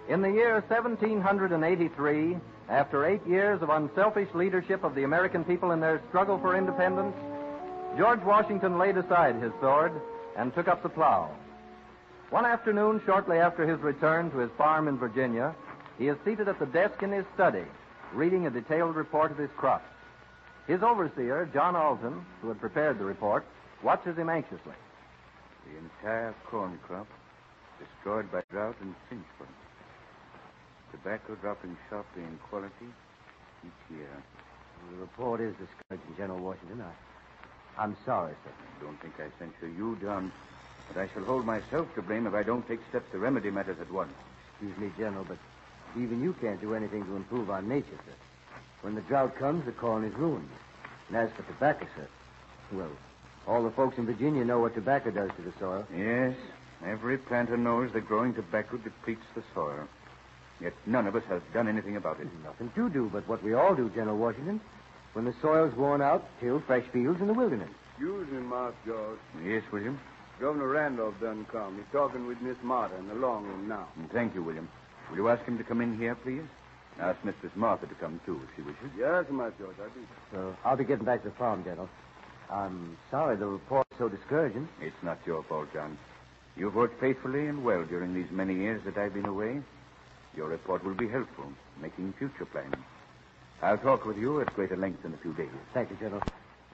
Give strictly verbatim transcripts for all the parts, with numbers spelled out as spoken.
In the year seventeen eighty-three, after eight years of unselfish leadership of the American people in their struggle for independence, George Washington laid aside his sword and took up the plow. One afternoon, shortly after his return to his farm in Virginia, he is seated at the desk in his study, reading a detailed report of his crops. His overseer, John Alton, who had prepared the report, watches him anxiously. The entire corn crop destroyed by drought and singe worm. Tobacco dropping sharply in quality each year. The report is discouraging, General Washington. I, I'm sorry, sir. I don't think I censure you, John, but I shall hold myself to blame if I don't take steps to remedy matters at once. Excuse me, General, but even you can't do anything to improve our nature, sir. When the drought comes, the corn is ruined. And as for tobacco, sir, well, all the folks in Virginia know what tobacco does to the soil. Yes, every planter knows that growing tobacco depletes the soil. Yet none of us has done anything about it. There's nothing to do but what we all do, General Washington. When the soil's worn out, till fresh fields in the wilderness. Excuse me, Master George. Yes, William? Governor Randolph done come. He's talking with Miss Martha in the long room now. Thank you, William. Will you ask him to come in here, please? Ask Mistress Martha to come, too, if she wishes. Yes, Master George, I do. So I'll be getting back to the farm, General. I'm sorry the report's so discouraging. It's not your fault, John. You've worked faithfully and well during these many years that I've been away. Your report will be helpful, making future plans. I'll talk with you at greater length in a few days. Thank you, General.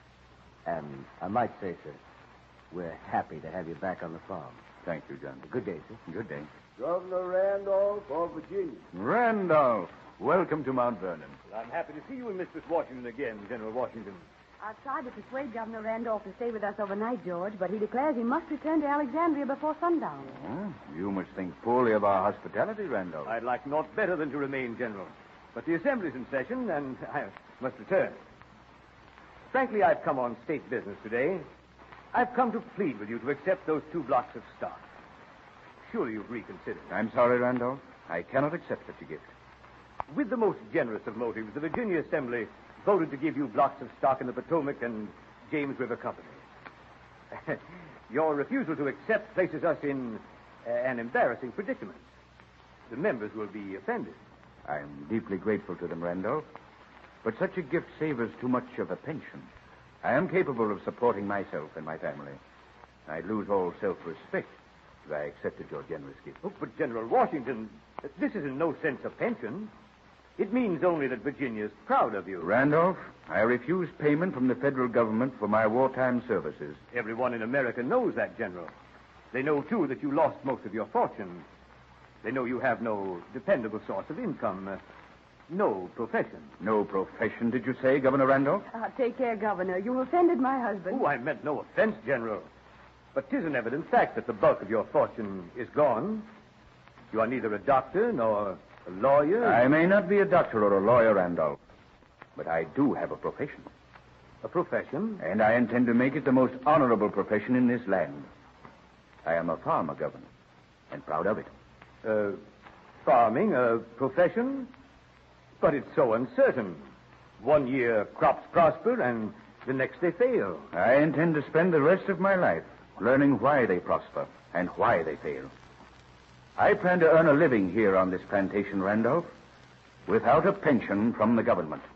And I might say, sir, we're happy to have you back on the farm. Thank you, John. Good day, sir. Good day. Governor Randolph of Virginia. Randolph, welcome to Mount Vernon. Well, I'm happy to see you and Mistress Washington again, General Washington. I tried to persuade Governor Randolph to stay with us overnight, George, but he declares he must return to Alexandria before sundown. Oh, you must think poorly of our hospitality, Randolph. I'd like naught better than to remain, General. But the Assembly's in session, and I must return. Frankly, I've come on state business today. I've come to plead with you to accept those two blocks of stock. Surely you've reconsidered. I'm sorry, Randolph. I cannot accept such a gift. With the most generous of motives, the Virginia Assembly voted to give you blocks of stock in the Potomac and James River Company. Your refusal to accept places us in uh, an embarrassing predicament. The members will be offended. I'm deeply grateful to them, Randolph. But such a gift savors too much of a pension. I am capable of supporting myself and my family. I'd lose all self-respect if I accepted your generous gift. Oh, but General Washington, this is in no sense a pension. It means only that Virginia's proud of you. Randolph, I refuse payment from the federal government for my wartime services. Everyone in America knows that, General. They know, too, that you lost most of your fortune. They know you have no dependable source of income, uh, no profession. No profession, did you say, Governor Randolph? Uh, take care, Governor. You offended my husband. Oh, I meant no offense, General. But 'tis an evident fact that the bulk of your fortune is gone. You are neither a doctor nor a lawyer. I may not be a doctor or a lawyer, Randolph, but I do have a profession. A profession? And I intend to make it the most honorable profession in this land. I am a farmer, Governor, and proud of it. Uh, farming, a profession? But it's so uncertain. One year crops prosper, and the next they fail. I intend to spend the rest of my life learning why they prosper and why they fail. I plan to earn a living here on this plantation, Randolph, without a pension from the government.